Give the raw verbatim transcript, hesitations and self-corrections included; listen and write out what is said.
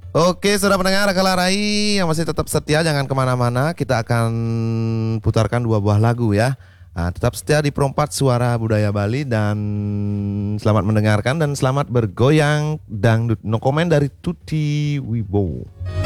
Oke, sudah mendengar Kalarai yang masih tetap setia, jangan kemana-mana. Kita akan putarkan dua buah lagu ya. Nah, tetap setia di Perempat Suara Budaya Bali dan selamat mendengarkan dan selamat bergoyang dangdut. No comment dari Tuti Wibowo.